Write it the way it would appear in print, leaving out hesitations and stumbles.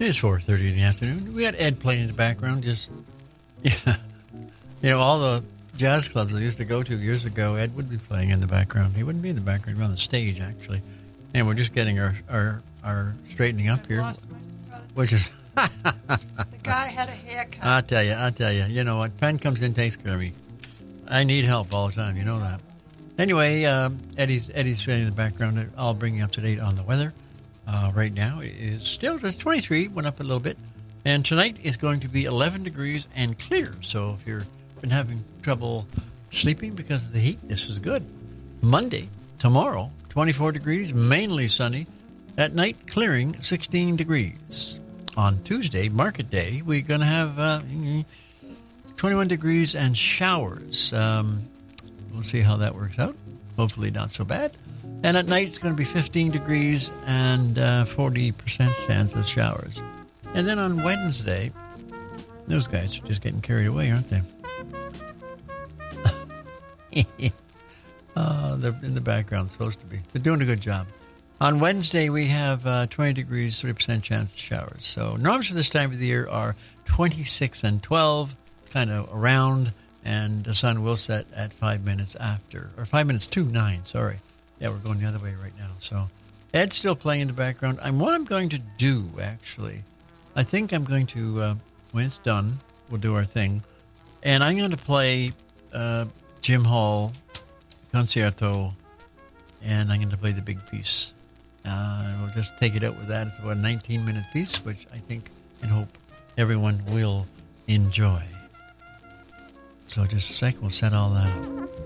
It's 4:30 in the afternoon. We got Ed playing in the background. Just, yeah. All the jazz clubs I used to go to years ago, Ed would be playing in the background. He wouldn't be in the background, on the stage, actually. And we're just getting our straightening up here. Which is... The guy had a haircut. I'll tell you. You know what? Penn comes in, takes care of me. I need help all the time. You know that. Anyway, Eddie's straightening in the background. I'll bring you up to date on the weather. Right now it is still just 23, went up a little bit. And tonight is going to be 11 degrees and clear. So if you've been having trouble sleeping because of the heat, this is good. Monday, tomorrow, 24 degrees, mainly sunny. At night, clearing, 16 degrees. On Tuesday, market day, we're going to have 21 degrees and showers. We'll see how that works out. Hopefully not so bad. And at night, it's going to be 15 degrees and 40% chance of showers. And then on Wednesday, those guys are just getting carried away, aren't they? They're in the background, supposed to be. They're doing a good job. On Wednesday, we have 20 degrees, 30% chance of showers. So norms for this time of the year are 26 and 12, kind of around, and the sun will set at 5 minutes after, or 5 minutes to 9, sorry. Yeah, we're going the other way right now. So Ed's still playing in the background. What I'm going to do, actually, I think I'm going to, when it's done, we'll do our thing. And I'm going to play Jim Hall Concerto, and I'm going to play the big piece. And we'll just take it out with that. It's about a 19-minute piece, which I think and hope everyone will enjoy. So just a second, we'll set all that up.